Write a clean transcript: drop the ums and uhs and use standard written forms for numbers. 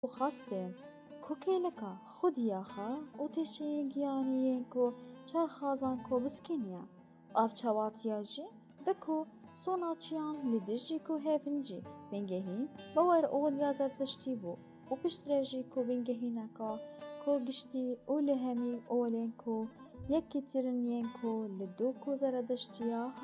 خاستين كوكيلكا خودياخا وتشيجيانيينكو چرخازانكو بسكينيا وافچواتياجي بكو صوناتشيان لدجيكو هيفنجي بنجهين بور اول يازر تشتيبو وبشتريجيكو بنجهينكا كو گشتي اولهمي اولينكو يكي ترنينكو لدوكو زردشتيا